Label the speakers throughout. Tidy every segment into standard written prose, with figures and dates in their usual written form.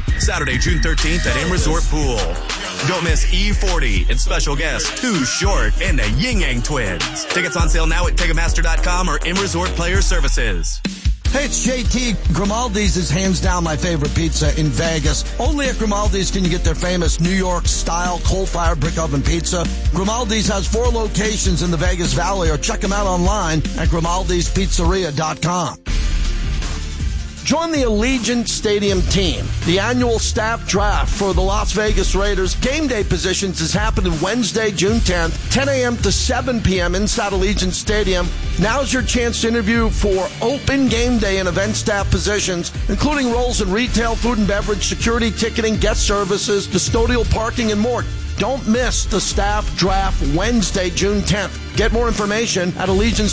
Speaker 1: Saturday, June 13th at M Resort Pool. Don't miss E40 and special guests Too Short and the Yin Yang Twins. Tickets on sale now at Ticketmaster.com or M Resort Player Services.
Speaker 2: Hey, it's JT. Grimaldi's is hands down my favorite pizza in Vegas. Only at Grimaldi's can you get their famous New York-style coal-fired brick oven pizza. Grimaldi's has 4 locations in the Vegas Valley, or check them out online at Grimaldi'sPizzeria.com. Join the Allegiant Stadium team. The annual staff draft for the Las Vegas Raiders game day positions is happening Wednesday, June 10th, 10 a.m. to 7 p.m. inside Allegiant Stadium. Now's your chance to interview for open game day and event staff positions, including roles in retail, food and beverage, security, ticketing, guest services, custodial parking, and more. Don't miss the staff draft Wednesday, June 10th. Get more information at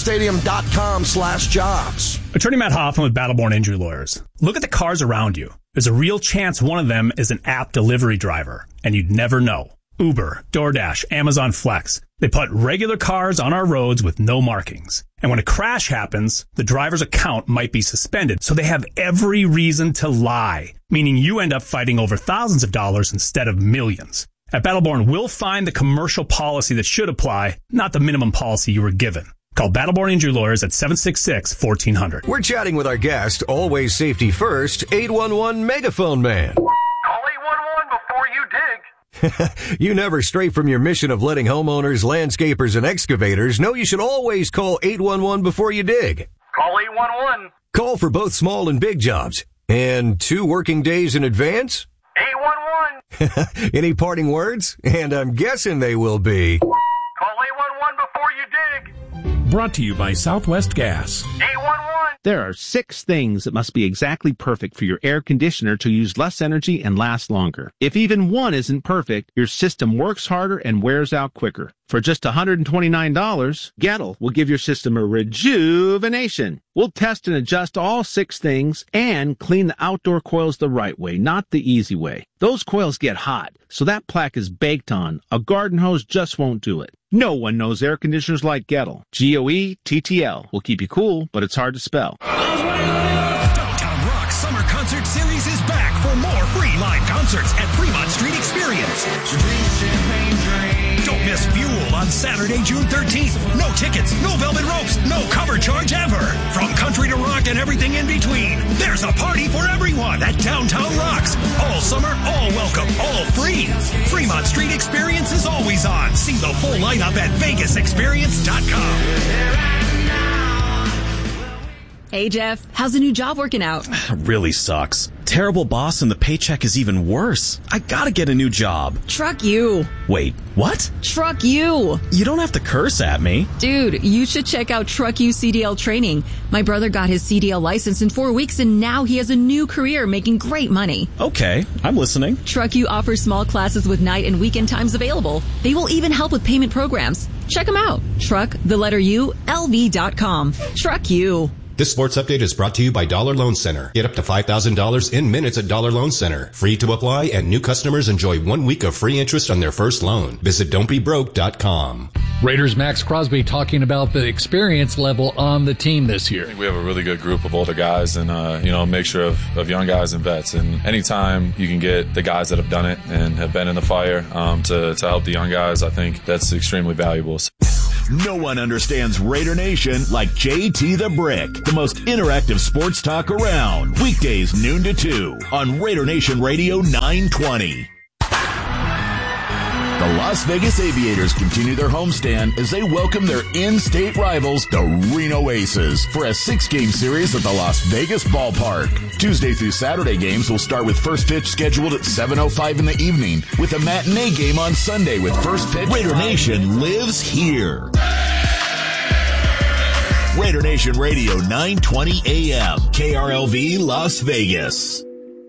Speaker 2: AllegiantStadium.com/jobs.
Speaker 3: Attorney Matt Hoffman with Battleborn Injury Lawyers. Look at the cars around you. There's a real chance one of them is an app delivery driver, and you'd never know. Uber, DoorDash, Amazon Flex. They put regular cars on our roads with no markings. And when a crash happens, the driver's account might be suspended, so they have every reason to lie, meaning you end up fighting over thousands of dollars instead of millions. At Battleborn, we'll find the commercial policy that should apply, not the minimum policy you were given. Call Battleborn Injury Lawyers at 766-1400.
Speaker 4: We're chatting with our guest, always safety first, 811 Megaphone Man.
Speaker 5: Call 811 before you dig.
Speaker 4: You never stray from your mission of letting homeowners, landscapers, and excavators know you should always call 811 before you dig.
Speaker 5: Call 811.
Speaker 4: Call for both small and big jobs. And 2 working days in advance?
Speaker 5: 811.
Speaker 4: Any parting words? And I'm guessing they will be...
Speaker 5: Call 811 before you dig.
Speaker 6: Brought to you by Southwest Gas.
Speaker 5: 811.
Speaker 7: There are 6 things that must be exactly perfect for your air conditioner to use less energy and last longer. If even one isn't perfect, your system works harder and wears out quicker. For just $129, Gettle will give your system a rejuvenation. We'll test and adjust all 6 things and clean the outdoor coils the right way, not the easy way. Those coils get hot, so that plaque is baked on. A garden hose just won't do it. No one knows air conditioners like Gettle. G-O-E-T-T-L will keep you cool, but it's hard to spell.
Speaker 6: Downtown Rock Summer Concert Series is back for more free live concerts at Fremont Street Experience. Don't miss Fuel on Saturday, June 13th. No tickets, no velvet ropes, no cover charge ever. From country to rock and everything in between, there's a party for everyone at Downtown Rocks. All summer, all welcome, all free. Fremont Street Experience is always on. See the full lineup at VegasExperience.com.
Speaker 8: Hey, Jeff, how's the new job working out?
Speaker 9: Really sucks. Terrible boss and the paycheck is even worse. I gotta get a new job.
Speaker 8: Truck you.
Speaker 9: Wait, what?
Speaker 8: Truck you.
Speaker 9: You don't have to curse at me.
Speaker 8: Dude, you should check out Truck You CDL training. My brother got his CDL license in 4 weeks and now he has a new career making great money.
Speaker 9: Okay, I'm listening.
Speaker 8: Truck You offers small classes with night and weekend times available. They will even help with payment programs. Check them out. Truck, the letter U, LV.com. Truck You.
Speaker 10: This sports update is brought to you by Dollar Loan Center. Get up to $5,000 in minutes at Dollar Loan Center. Free to apply, and new customers enjoy 1 week of free interest on their first loan. Visit don'tbebroke.com.
Speaker 11: Raiders' Max Crosby talking about the experience level on the team this year.
Speaker 12: I think we have a really good group of older guys and, a mixture of young guys and vets. And anytime you can get the guys that have done it and have been in the fire to help the young guys, I think that's extremely valuable.
Speaker 13: No one understands Raider Nation like JT the Brick, the most interactive sports talk around. Weekdays noon to 2 on Raider Nation Radio 920. The Las Vegas Aviators continue their homestand as they welcome their in-state rivals, the Reno Aces, for a 6-game series at the Las Vegas Ballpark. Tuesday through Saturday games will start with first pitch scheduled at 7:05 in the evening, with a matinee game on Sunday with first pitch. Raider Nation lives here. Raider Nation Radio 920 AM, KRLV Las Vegas.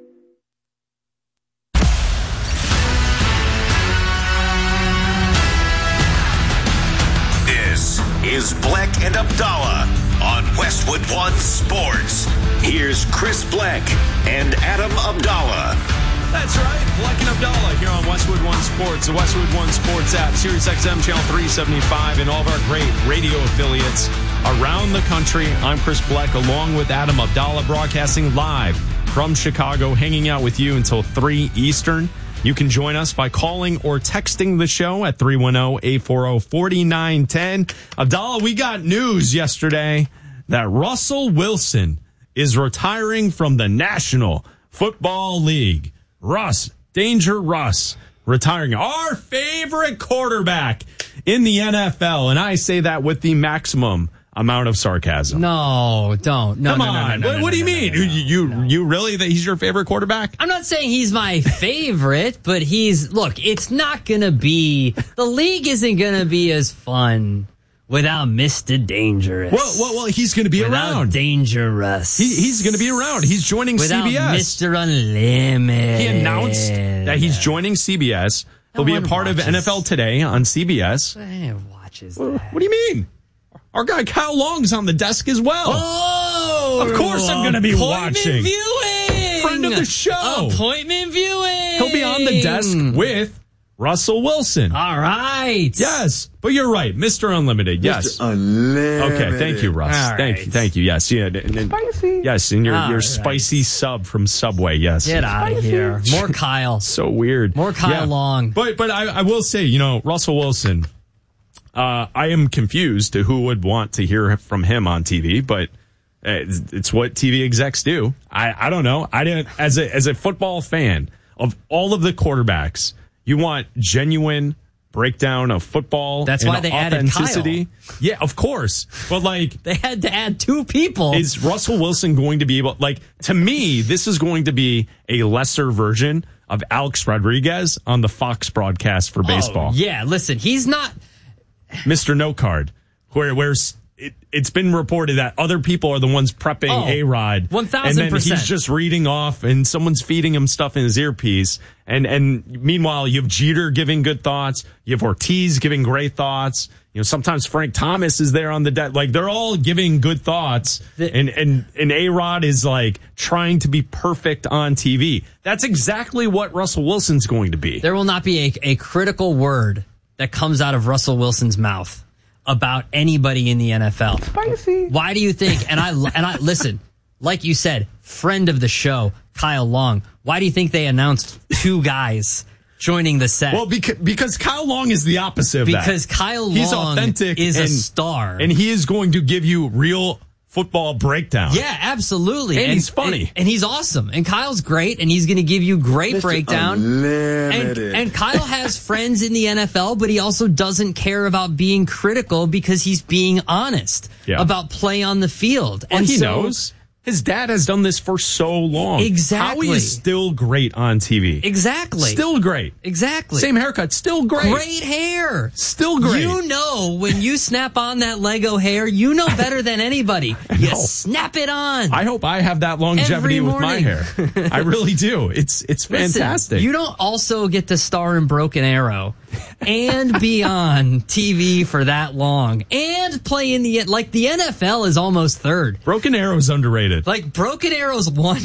Speaker 14: Is Bleck and Abdallah on Westwood One Sports. Here's Chris Bleck and Adam Abdallah.
Speaker 15: That's right, Bleck and Abdallah here on Westwood One Sports, the Westwood One Sports app, Sirius XM Channel 375, and all of our great radio affiliates around the country. I'm Chris Bleck along with Adam Abdallah, broadcasting live from Chicago, hanging out with you until 3 Eastern. You can join us by calling or texting the show at 310-840-4910. Abdallah, we got news yesterday that Russell Wilson is retiring from the National Football League. Danger Russ, retiring. Our favorite quarterback in the NFL. And I say that with the maximum amount of sarcasm.
Speaker 16: No, don't. No,
Speaker 15: Come on. What do you mean? You really that he's your favorite quarterback?
Speaker 16: I'm not saying he's my favorite, but it's not going to be, the league isn't going to be as fun without Mr. Dangerous.
Speaker 15: Well, he's going to be around.
Speaker 16: Dangerous.
Speaker 15: He's going to be around. He's joining
Speaker 16: without
Speaker 15: CBS.
Speaker 16: Mr. Unlimited.
Speaker 15: He announced that he's joining CBS. He'll be a part of NFL Today on CBS.
Speaker 16: Watches
Speaker 15: that. What do you mean? Our guy Kyle Long's on the desk as well.
Speaker 16: Oh!
Speaker 15: Of course I'm going to be watching.
Speaker 16: Viewing!
Speaker 15: Friend of the show.
Speaker 16: Appointment viewing!
Speaker 15: He'll be on the desk with Russell Wilson.
Speaker 16: All right.
Speaker 15: Yes. But you're right. Mr. Unlimited. Yes.
Speaker 2: Mr. Unlimited.
Speaker 15: Okay. Thank you, Russ.
Speaker 16: All right.
Speaker 15: Thank you. Yes. Yeah.
Speaker 2: Spicy.
Speaker 15: Yes. And your
Speaker 16: right.
Speaker 15: spicy sub from Subway. Yes.
Speaker 16: Get out of here. More Kyle.
Speaker 15: So weird.
Speaker 16: More Kyle Long.
Speaker 15: But I will say, Russell Wilson, I am confused to who would want to hear from him on TV, but it's what TV execs do. I don't know. I didn't, as a football fan of all of the quarterbacks, you want genuine breakdown of football.
Speaker 16: That's why they added Kyle.
Speaker 15: Yeah, of course. But
Speaker 16: they had to add 2 people.
Speaker 15: Is Russell Wilson going to be able, to me, this is going to be a lesser version of Alex Rodriguez on the Fox broadcast for baseball.
Speaker 16: Oh, yeah, listen, he's not
Speaker 15: Mr. No Card, where it's been reported that other people are the ones prepping A-Rod.
Speaker 16: 1,000%.
Speaker 15: And then he's just reading off and someone's feeding him stuff in his earpiece. And meanwhile, you have Jeter giving good thoughts. You have Ortiz giving great thoughts. Sometimes Frank Thomas is there on the deck. They're all giving good thoughts. And A-Rod is trying to be perfect on TV. That's exactly what Russell Wilson's going to be.
Speaker 16: There will not be a critical word that comes out of Russell Wilson's mouth about anybody in the NFL.
Speaker 2: Spicy.
Speaker 16: Why do you think, and I listen, like you said, friend of the show, Kyle Long, why do you think they announced 2 guys joining the set?
Speaker 15: Well, because Kyle Long is the opposite of that.
Speaker 16: Because Kyle Long
Speaker 15: he's authentic
Speaker 16: is a star.
Speaker 15: And he is going to give you real football breakdown.
Speaker 16: Yeah, absolutely.
Speaker 15: And he's funny.
Speaker 16: And he's awesome. And Kyle's great, and he's going to give you great
Speaker 2: Mr.
Speaker 16: breakdown.
Speaker 2: Unlimited.
Speaker 16: And Kyle has friends in the NFL, but he also doesn't care about being critical because he's being honest about play on the field.
Speaker 15: And he knows. His dad has done this for so long.
Speaker 16: Exactly.
Speaker 15: Howie is still great on TV.
Speaker 16: Exactly.
Speaker 15: Still great.
Speaker 16: Exactly.
Speaker 15: Same haircut. Still great.
Speaker 16: Great hair.
Speaker 15: Still great.
Speaker 16: You know when you snap on that Lego hair, you know better than anybody. You snap it on.
Speaker 15: I hope I have that longevity with my hair. I really do. It's fantastic.
Speaker 16: Listen, you don't also get to star in Broken Arrow and be on TV for that long and play in the NFL is almost third.
Speaker 15: Broken Arrow is underrated.
Speaker 16: Broken Arrow's 1.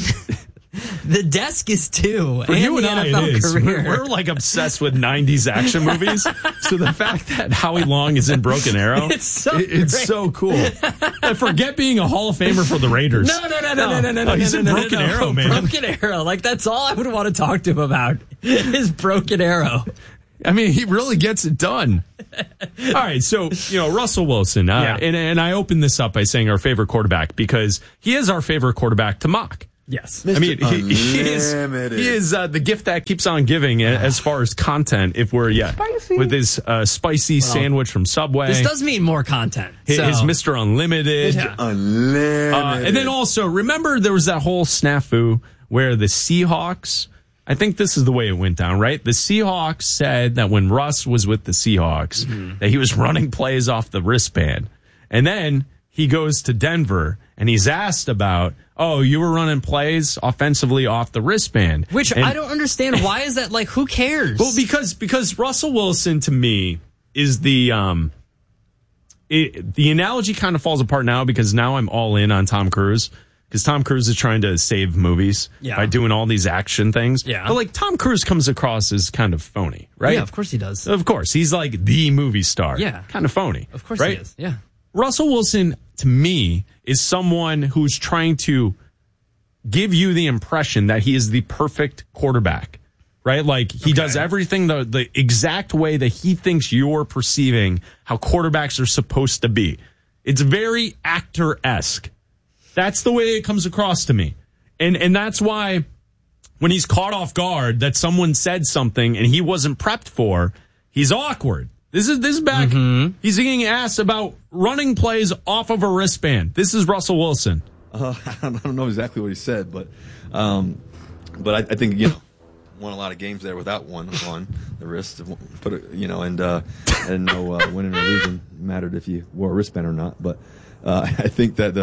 Speaker 16: The Desk is 2.
Speaker 15: For you and I,
Speaker 16: NFL
Speaker 15: it is.
Speaker 16: career.
Speaker 15: We're obsessed with 90s action movies. So the fact that Howie Long is in Broken Arrow, it's so cool. And forget being a Hall of Famer for the Raiders.
Speaker 16: No.
Speaker 15: He's in Broken Arrow, man.
Speaker 16: Broken Arrow. That's all I would want to talk to him about is Broken Arrow.
Speaker 15: I mean, he really gets it done. All right, so, Russell Wilson, and I opened this up by saying our favorite quarterback because he is our favorite quarterback to mock.
Speaker 16: Yes.
Speaker 2: Mr.
Speaker 15: I mean, he is the gift that keeps on giving as far as content, if we're, with his spicy sandwich from Subway.
Speaker 16: This does mean more content.
Speaker 15: His Mr. Unlimited.
Speaker 2: Mr. Unlimited.
Speaker 15: And then also, remember there was that whole snafu where the Seahawks, I think this is the way it went down, right? The Seahawks said that when Russ was with the Seahawks, that he was running plays off the wristband. And then he goes to Denver and he's asked about, you were running plays offensively off the wristband.
Speaker 16: I don't understand. Why is that? Who cares?
Speaker 15: Well, because Russell Wilson to me is the analogy kind of falls apart now because now I'm all in on Tom Cruise. Because Tom Cruise is trying to save movies by doing all these action things.
Speaker 16: Yeah.
Speaker 15: But Tom Cruise comes across as kind of phony, right?
Speaker 16: Yeah, of course he does.
Speaker 15: Of course. He's the movie star.
Speaker 16: Yeah.
Speaker 15: Kind of phony.
Speaker 16: Of course
Speaker 15: right?
Speaker 16: he is. Yeah.
Speaker 15: Russell Wilson, to me, is someone who's trying to give you the impression that he is the perfect quarterback, right? Like he does everything the exact way that he thinks you're perceiving how quarterbacks are supposed to be. It's very actor-esque. That's the way it comes across to me. And that's why when he's caught off guard that someone said something and he wasn't prepped for, he's awkward. This is back. He's getting asked about running plays off of a wristband. This is Russell Wilson.
Speaker 17: I don't know exactly what he said, but I think won a lot of games there without one on the wrist. Put it, and I didn't know winning or losing mattered if you wore a wristband or not. But I think that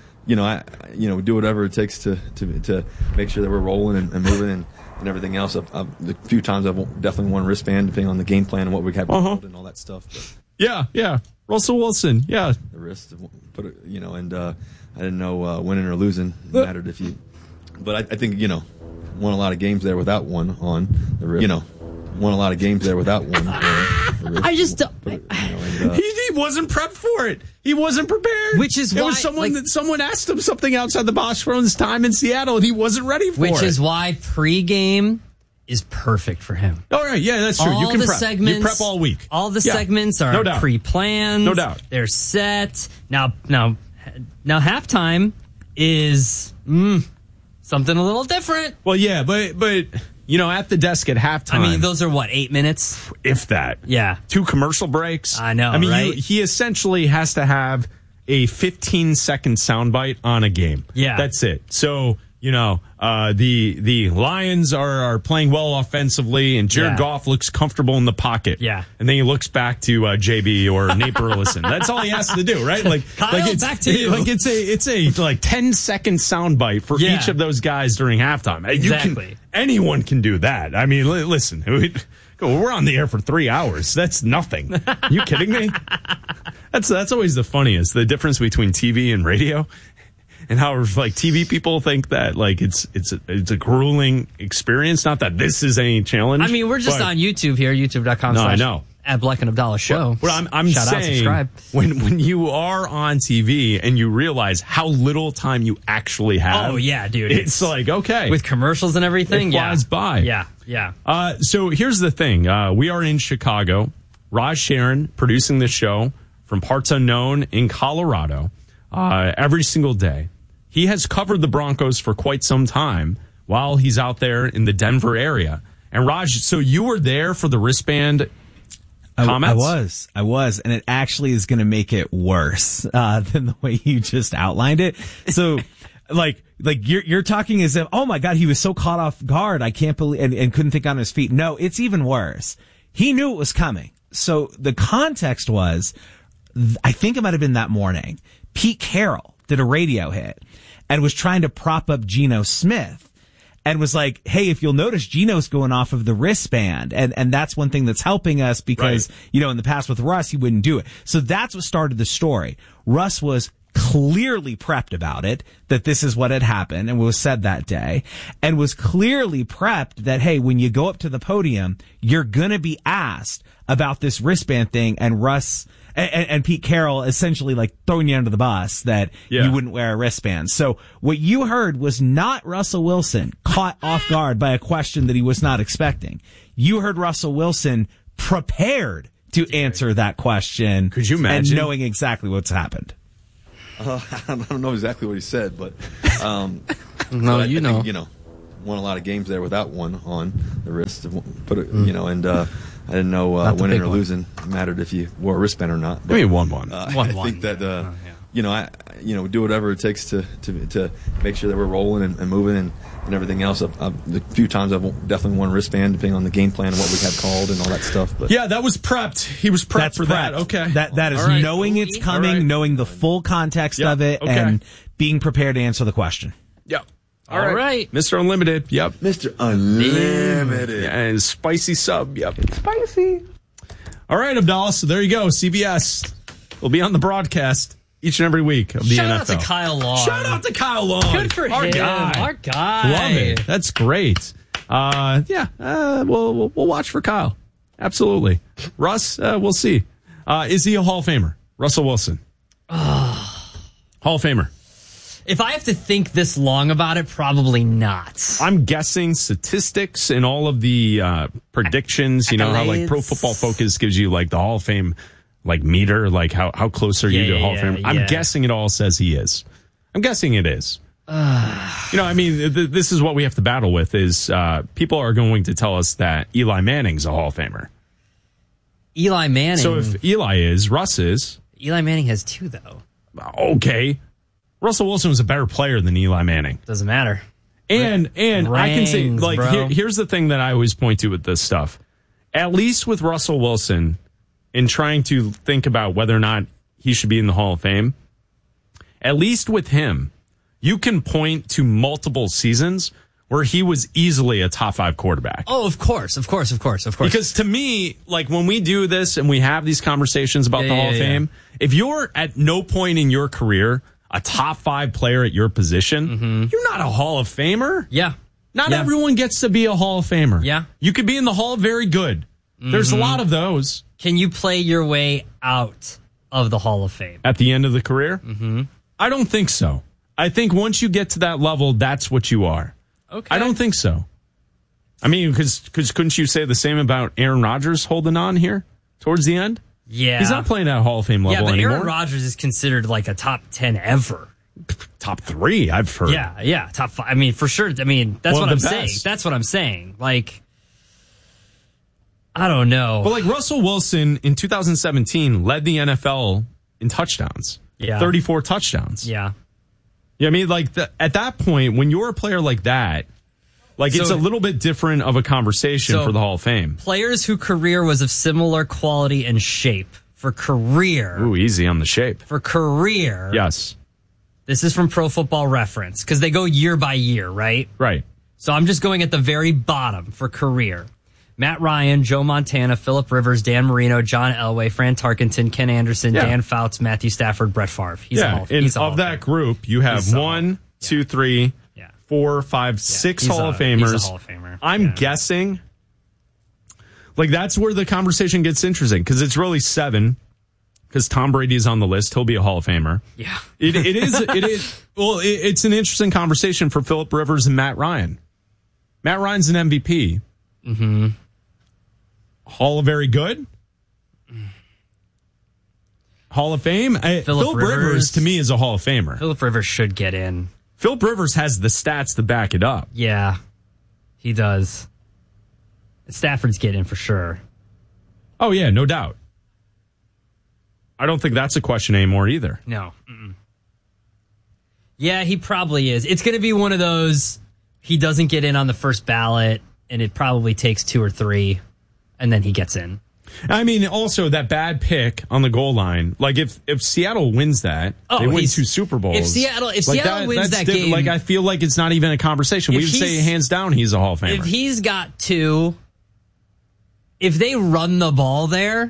Speaker 17: do whatever it takes to make sure that we're rolling and moving and everything else. The few times I've definitely won wristband depending on the game plan and what we have and all that stuff. But,
Speaker 15: yeah, Russell Wilson, yeah.
Speaker 17: The wrist, put it, and I didn't know winning or losing mattered if you. But I think won a lot of games there without one on the wrist. Won a lot of games there without one.
Speaker 16: I just
Speaker 15: he wasn't prepped for it. He wasn't prepared.
Speaker 16: Which is why
Speaker 15: it was someone asked him something outside the box from his time in Seattle, and he wasn't ready for it.
Speaker 16: Which is why pregame is perfect for him.
Speaker 15: All right, yeah, that's true.
Speaker 16: All
Speaker 15: you can
Speaker 16: the
Speaker 15: prep.
Speaker 16: Segments,
Speaker 15: you prep all week.
Speaker 16: All the segments are pre-planned.
Speaker 15: No doubt.
Speaker 16: They're set. Now halftime is something a little different.
Speaker 15: Well, yeah, but at the desk at halftime.
Speaker 16: I mean, those are 8 minutes?
Speaker 15: If that.
Speaker 16: Yeah.
Speaker 15: 2 commercial breaks.
Speaker 16: I know,
Speaker 15: I mean,
Speaker 16: right?
Speaker 15: he essentially has to have a 15-second soundbite on a game.
Speaker 16: Yeah.
Speaker 15: That's it. So, the Lions are playing well offensively, and Jared Goff looks comfortable in the pocket.
Speaker 16: Yeah.
Speaker 15: And then he looks back to JB or Nate Burleson. That's all he has to do, right?
Speaker 16: Kyle, back to you.
Speaker 15: It's a 10-second soundbite for each of those guys during halftime.
Speaker 16: Exactly.
Speaker 15: Anyone can do that. I mean, listen, we're on the air for 3 hours. That's nothing. You kidding me? That's always the funniest. The difference between TV and radio. And how TV people think that it's a grueling experience. Not that this is any challenge.
Speaker 16: I mean, we're just on YouTube here, youtube.com/.
Speaker 15: No, I know.
Speaker 16: At Bleck and Abdallah Show.
Speaker 15: Well, I'm
Speaker 16: Shout
Speaker 15: saying,
Speaker 16: out, subscribe.
Speaker 15: when you are on TV and you realize how little time you actually have.
Speaker 16: Oh, yeah, dude.
Speaker 15: It's okay.
Speaker 16: With commercials and everything.
Speaker 15: It flies by.
Speaker 16: Yeah.
Speaker 15: So here's the thing. We are in Chicago. Raj Sharon producing the show from parts unknown in Colorado every single day. He has covered the Broncos for quite some time while he's out there in the Denver area. And Raj, so you were there for the wristband comments?
Speaker 18: I was, and it actually is going to make it worse than the way you just outlined it. So, you're talking as if, oh my God, he was so caught off guard, I can't believe, and couldn't think on his feet. No, it's even worse. He knew it was coming. So the context was, I think it might have been that morning, Pete Carroll did a radio hit and was trying to prop up Geno Smith. And was like, hey, if you'll notice, Geno's going off of the wristband. And that's one thing that's helping us because, in the past with Russ, he wouldn't do it. So that's what started the story. Russ was clearly prepped about it, that this is what had happened and was said that day, and was clearly prepped that, hey, when you go up to the podium, you're going to be asked about this wristband thing. And Russ and Pete Carroll essentially throwing you under the bus that you wouldn't wear a wristband. So what you heard was not Russell Wilson caught off guard by a question that he was not expecting. You heard Russell Wilson prepared to answer that question.
Speaker 15: Could you imagine?
Speaker 18: And knowing exactly what's happened.
Speaker 17: I don't know exactly what he said, but
Speaker 16: no,
Speaker 17: I think, won a lot of games there without one on the wrist. Put it, and I didn't know winning or losing mattered if you wore a wristband or not.
Speaker 15: But, I mean, one.
Speaker 17: I think that do whatever it takes to make sure that we're rolling and moving and everything else. The few times I've definitely won wristband depending on the game plan and what we have called and all that stuff. But
Speaker 15: yeah, that was prepped. He was prepped for that. Okay,
Speaker 18: that is knowing it's coming, knowing the full context of it, and being prepared to answer the question.
Speaker 15: Yep.
Speaker 16: All right.
Speaker 15: Mr. Unlimited. Yep.
Speaker 17: Mr. Unlimited.
Speaker 15: Yeah, and spicy sub. Yep. Spicy. All right, Abdallah. So there you go. CBS will be on the broadcast each and every week of the NFL.
Speaker 16: Shout out to Kyle Long.
Speaker 15: Shout out to Kyle Long.
Speaker 16: Good for
Speaker 15: Our
Speaker 16: him.
Speaker 15: guy.
Speaker 16: Our guy.
Speaker 15: Love it. That's great. We'll watch for Kyle. Absolutely. Russ, we'll see. Is he a Hall of Famer? Russell Wilson. Hall of Famer.
Speaker 16: If I have to think this long about it, probably not.
Speaker 15: I'm guessing statistics and all of the predictions. You know how like Pro Football Focus gives you like the Hall of Fame like meter, like how close are you to Hall of Fame? I'm guessing it all says he is. I'm guessing it is. You know, I mean, this is what we have to battle with is people are going to tell us that Eli Manning's a Hall of Famer.
Speaker 16: Eli Manning.
Speaker 15: So if Eli is, Russ is.
Speaker 16: Eli Manning has 2, though.
Speaker 15: Okay. Russell Wilson was a better player than Eli Manning.
Speaker 16: Doesn't matter.
Speaker 15: And I can say, like,
Speaker 16: bro.
Speaker 15: Here's the thing that I always point to with this stuff. At least with Russell Wilson, in trying to think about whether or not he should be in the Hall of Fame, at least with him, you can point to multiple seasons where he was easily a top 5 quarterback.
Speaker 16: Oh, of course.
Speaker 15: Because to me, like when we do this and we have these conversations about the Hall of Fame, if you're at no point in your career a top 5 player at your position, you're not a Hall of Famer.
Speaker 16: Yeah.
Speaker 15: Not everyone gets to be a Hall of Famer.
Speaker 16: Yeah.
Speaker 15: You could be in the Hall of Very Good. There's a lot of those.
Speaker 16: Can you play your way out of the Hall of Fame?
Speaker 15: At the end of the career? I don't think so. I think once you get to that level, that's what you are.
Speaker 16: Okay.
Speaker 15: I don't think so. I mean, because couldn't you say the same about Aaron Rodgers holding on here towards the end?
Speaker 16: Yeah.
Speaker 15: He's not playing at Hall of Fame level anymore.
Speaker 16: Aaron Rodgers is considered like a top 10 ever.
Speaker 15: Top 3, I've heard.
Speaker 16: Yeah, top 5. I mean, for sure. I mean, that's what I'm saying.
Speaker 15: Best.
Speaker 16: That's what I'm saying. Like, I don't know.
Speaker 15: But like Russell Wilson in 2017 led the NFL in touchdowns.
Speaker 16: Yeah.
Speaker 15: 34 touchdowns.
Speaker 16: Yeah.
Speaker 15: Yeah, I mean, like at that point, when you're a player like that, like it's a little bit different of a conversation for the Hall of Fame.
Speaker 16: Players whose career was of similar quality and shape. For career.
Speaker 15: Ooh, easy on the shape.
Speaker 16: For career.
Speaker 15: Yes.
Speaker 16: This is from Pro Football Reference because they go year by year, right?
Speaker 15: Right.
Speaker 16: So I'm just going at the very bottom for career. Matt Ryan, Joe Montana, Phillip Rivers, Dan Marino, John Elway, Fran Tarkenton, Ken Anderson, Dan Fouts, Matthew Stafford, Brett Favre. He's
Speaker 15: of that group, you have 1, 2, 3, 4, 5, 6 Hall of Famers.
Speaker 16: He's a Hall of Famer.
Speaker 15: I'm guessing, like that's where the conversation gets interesting because it's really 7. Because Tom Brady is on the list, he'll be a Hall of Famer.
Speaker 16: Yeah,
Speaker 15: it is. Well, it's an interesting conversation for Phillip Rivers and Matt Ryan. Matt Ryan's an MVP. Hall of Very Good. Hall of Fame. Phillip Rivers to me is a Hall of Famer.
Speaker 16: Phillip Rivers should get in.
Speaker 15: Phillip Rivers has the stats to back it up.
Speaker 16: Yeah, he does. Stafford's get in for sure.
Speaker 15: Oh yeah, no doubt. I don't think that's a question anymore either.
Speaker 16: No. Yeah, he probably is. It's going to be one of those, he doesn't get in on the first ballot, and it probably takes 2 or 3, and then he gets in.
Speaker 15: I mean, also that bad pick on the goal line. Like if Seattle wins that, they win 2 Super Bowls.
Speaker 16: If Seattle wins that game,
Speaker 15: like I feel like it's not even a conversation. We would say hands down he's a Hall of Famer.
Speaker 16: If he's got 2, if they run the ball there,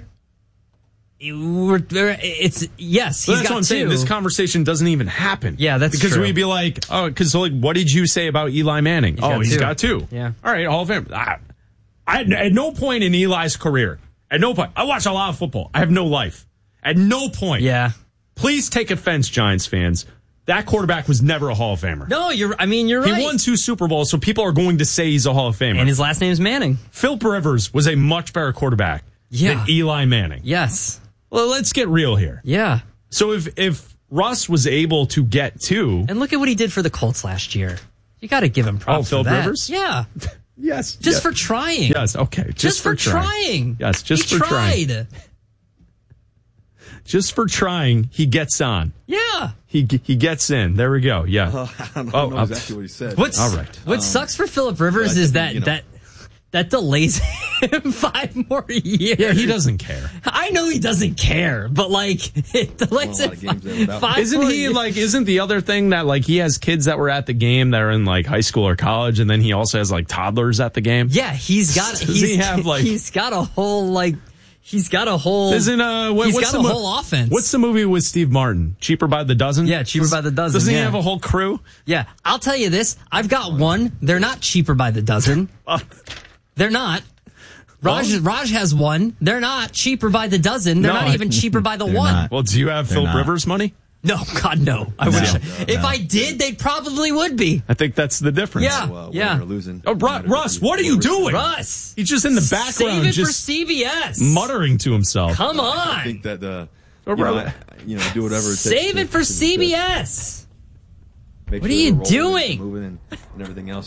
Speaker 16: it's yes. He's
Speaker 15: that's
Speaker 16: got
Speaker 15: what I'm saying. This conversation doesn't even happen.
Speaker 16: Yeah, that's
Speaker 15: because
Speaker 16: true.
Speaker 15: we'd be like, oh, because like, what did you say about Eli Manning? He's got 2.
Speaker 16: Yeah.
Speaker 15: All right, Hall of Fame. At no point in Eli's career, at no point, I watch a lot of football. I have no life. At no point.
Speaker 16: Yeah.
Speaker 15: Please take offense, Giants fans. That quarterback was never a Hall of Famer.
Speaker 16: No, you're right.
Speaker 15: He won 2 Super Bowls, so people are going to say he's a Hall of Famer.
Speaker 16: And his last name is Manning.
Speaker 15: Phillip Rivers was a much better quarterback than Eli Manning.
Speaker 16: Yes.
Speaker 15: Well, let's get real here.
Speaker 16: Yeah.
Speaker 15: So if Russ was able to get 2.
Speaker 16: And look at what he did for the Colts last year. You got to give him props for that.
Speaker 15: Phillip Rivers?
Speaker 16: Yeah.
Speaker 15: Yes.
Speaker 16: Just for trying.
Speaker 15: Yes, okay.
Speaker 16: Just for trying.
Speaker 15: Yes, just for trying. Just for trying, he gets on.
Speaker 16: Yeah.
Speaker 15: He gets in. There we go. Yeah.
Speaker 17: I don't know exactly what he said.
Speaker 15: All right.
Speaker 16: What sucks for Phillip Rivers is that delays him 5 more years.
Speaker 15: Yeah, he doesn't care.
Speaker 16: I know he doesn't care, but like it delays him 5
Speaker 15: Isn't
Speaker 16: more
Speaker 15: he
Speaker 16: years.
Speaker 15: like? Isn't the other thing that like he has kids that were at the game that are in like high school or college, and then he also has like toddlers at the game?
Speaker 16: Yeah, he's got a whole He's got a whole.
Speaker 15: Isn't
Speaker 16: whole offense.
Speaker 15: What's the movie with Steve Martin? Cheaper by the Dozen.
Speaker 16: Yeah, Cheaper by the Dozen.
Speaker 15: Doesn't he have a whole crew?
Speaker 16: Yeah, I'll tell you this. I've got one. They're not cheaper by the dozen. They're not. Raj has one. They're not cheaper by the dozen. They're not even cheaper by the one.
Speaker 15: Well, do you have Phillip Rivers money?
Speaker 16: No, God, no. I wish. If I did, they probably would be.
Speaker 15: I think that's the difference.
Speaker 16: Yeah.
Speaker 17: We're losing.
Speaker 15: Oh, Russ, what are you doing?
Speaker 16: Russ,
Speaker 15: he's just in the background,
Speaker 16: save it
Speaker 15: just
Speaker 16: for CBS,
Speaker 15: muttering to himself.
Speaker 16: Come on.
Speaker 17: I think that do whatever it takes.
Speaker 16: Save it for CBS.
Speaker 17: What
Speaker 16: are you doing?
Speaker 17: Moving and everything else.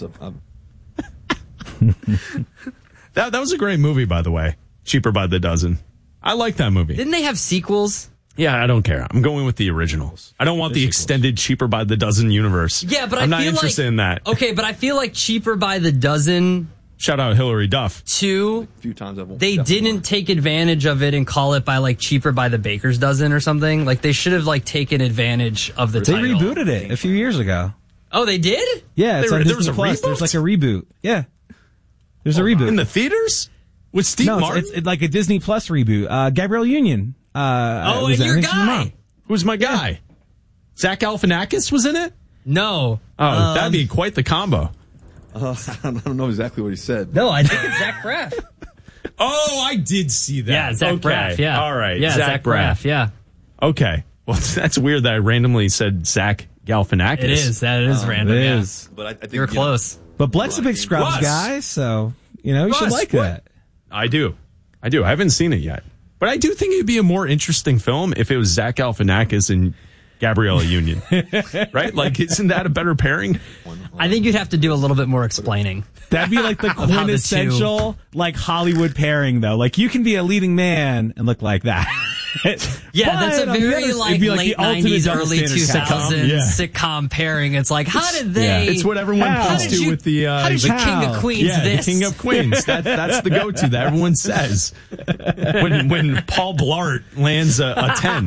Speaker 15: That was a great movie, by the way. Cheaper by the Dozen. I like that movie.
Speaker 16: Didn't they have sequels?
Speaker 15: Yeah, I don't care. I'm going with the originals. I don't want the extended Cheaper by the Dozen universe.
Speaker 16: Yeah, but
Speaker 15: I'm
Speaker 16: I
Speaker 15: not
Speaker 16: feel
Speaker 15: interested in that.
Speaker 16: Okay, but I feel like Cheaper by the Dozen.
Speaker 15: Shout out Hillary Duff.
Speaker 16: Two,
Speaker 17: a few times
Speaker 16: they didn't take advantage of it and call it by like Cheaper by the Baker's Dozen or something. Like they should have like taken advantage of the title.
Speaker 18: They rebooted it a few years ago.
Speaker 16: Oh, they did?
Speaker 18: Yeah, it's on
Speaker 15: there was
Speaker 18: Disney
Speaker 15: a
Speaker 18: Plus.
Speaker 15: reboot?
Speaker 18: There's like a reboot. Yeah, there's a reboot
Speaker 15: in the theaters with Steve Martin.
Speaker 18: It's like a Disney Plus reboot. Gabrielle Union.
Speaker 16: And your guy.
Speaker 15: Who's my guy? Yeah. Zach Galifianakis was in it?
Speaker 16: No.
Speaker 15: Oh, that'd be quite the combo.
Speaker 17: I don't know exactly what he said.
Speaker 16: No, I think it's Zach Braff.
Speaker 15: Oh, I did see that.
Speaker 16: Yeah, Zach Braff, yeah.
Speaker 15: All right.
Speaker 16: Yeah, Zach Braff, yeah.
Speaker 15: Okay. Well, that's weird that I randomly said Zach Galifianakis.
Speaker 16: It is. That is random.
Speaker 18: It
Speaker 16: yeah.
Speaker 18: is.
Speaker 17: But I think
Speaker 16: you're close.
Speaker 18: But Black's a big Scrubs guy, so, you should like that.
Speaker 15: I do. I haven't seen it yet. But I do think it'd be a more interesting film if it was Zach Galifianakis and Gabriella Union. Right? Like, isn't that a better pairing?
Speaker 16: I think you'd have to do a little bit more explaining.
Speaker 18: That'd be like the quintessential, like, Hollywood pairing, though. Like, you can be a leading man and look like that.
Speaker 16: Yeah, that's a very like late 90s, early 2000s sitcom pairing. It's like, how did they?
Speaker 15: Yeah. It's what everyone points to with the
Speaker 16: King of Queens.
Speaker 15: Yeah, the King of Queens. That's the go-to that everyone says when Paul Blart lands a 10,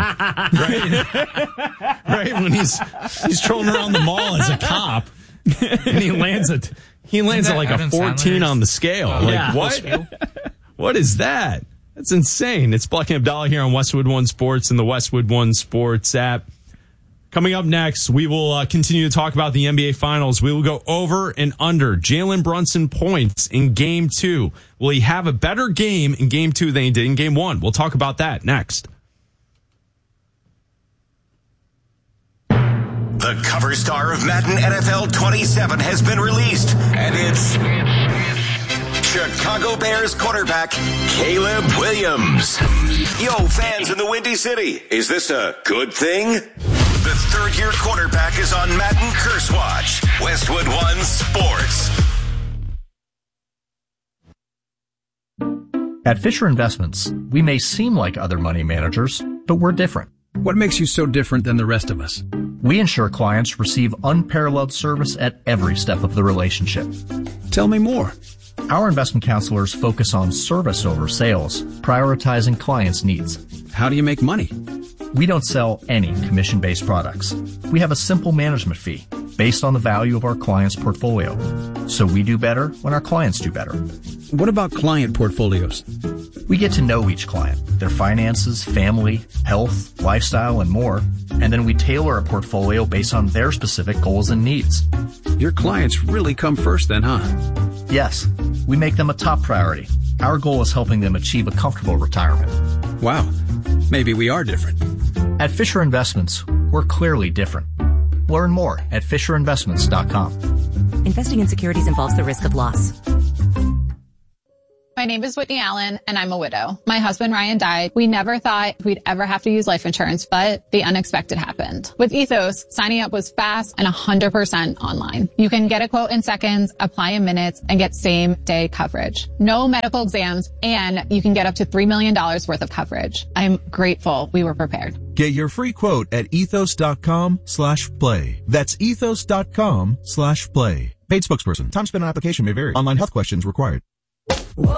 Speaker 15: right? Right when he's trolling around the mall as a cop, and he lands at like a 14 on the scale. Like what? What is that? That's insane. It's Black and Abdallah here on Westwood One Sports and the Westwood One Sports app. Coming up next, we will continue to talk about the NBA Finals. We will go over and under Jalen Brunson points in Game 2. Will he have a better game in Game 2 than he did in Game 1? We'll talk about that next.
Speaker 14: The cover star of Madden NFL 27 has been released, and it's Chicago Bears quarterback Caleb Williams. Yo, fans in the Windy City, is this a good thing? The third-year quarterback is on Madden Curse Watch. Westwood One Sports.
Speaker 19: At Fisher Investments, we may seem like other money managers, but we're different.
Speaker 20: What makes you so different than the rest of us?
Speaker 19: We ensure clients receive unparalleled service at every step of the relationship.
Speaker 20: Tell me more.
Speaker 19: Our investment counselors focus on service over sales, prioritizing clients' needs.
Speaker 20: How do you make money?
Speaker 19: We don't sell any commission-based products. We have a simple management fee based on the value of our client's portfolio. So we do better when our clients do better.
Speaker 20: What about client portfolios?
Speaker 19: We get to know each client, their finances, family, health, lifestyle, and more, and then we tailor a portfolio based on their specific goals and needs.
Speaker 20: Your clients really come first then, huh?
Speaker 19: Yes, we make them a top priority. Our goal is helping them achieve a comfortable retirement.
Speaker 20: Wow, maybe we are different.
Speaker 19: At Fisher Investments, we're clearly different. Learn more at FisherInvestments.com.
Speaker 21: Investing in securities involves the risk of loss.
Speaker 22: My name is Whitney Allen, and I'm a widow. My husband, Ryan, died. We never thought we'd ever have to use life insurance, but the unexpected happened. With Ethos, signing up was fast and 100% online. You can get a quote in seconds, apply in minutes, and get same-day coverage. No medical exams, and you can get up to $3 million worth of coverage. I'm grateful we were prepared.
Speaker 23: Get your free quote at ethos.com/play. That's ethos.com/play. Paid spokesperson. Time spent on application may vary. Online health questions required.